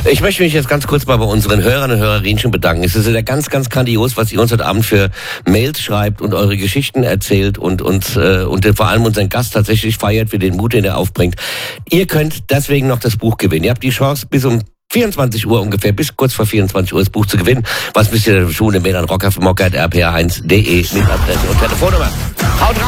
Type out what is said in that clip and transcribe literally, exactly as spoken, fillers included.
Ich möchte mich jetzt ganz kurz mal bei unseren Hörern und Hörerinnen bedanken. Es ist ja ganz, ganz grandios, was ihr uns heute Abend für Mails schreibt und eure Geschichten erzählt und uns äh, und vor allem unseren Gast tatsächlich feiert für den Mut, den er aufbringt. Ihr könnt deswegen noch das Buch gewinnen. Ihr habt die Chance, bis um vierundzwanzig Uhr ungefähr, bis kurz vor vierundzwanzig Uhr das Buch zu gewinnen. Was müsst ihr tun? Mail an rocker für mocker at r p r eins punkt de mit Adresse und Telefonnummer. Haut rein!